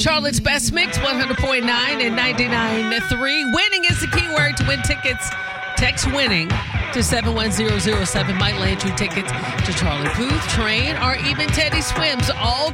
Charlotte's Best Mix, 100.9 and 99.3. Winning is the key word to win tickets. Text winning to 71007 might land you tickets to Charlie Puth, Train, or even Teddy Swims. All